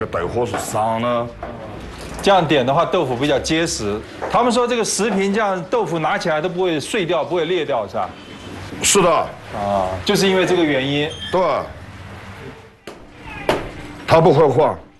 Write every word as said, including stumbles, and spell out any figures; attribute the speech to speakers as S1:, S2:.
S1: 带火是伤了。
S2: 这样点的话，豆腐比较结实。他们说这个十平这样豆腐拿起来都不会碎掉，不会裂掉，是吧？
S1: 是的。
S2: 啊，就是因为这个原因。
S1: 对。它不会晃。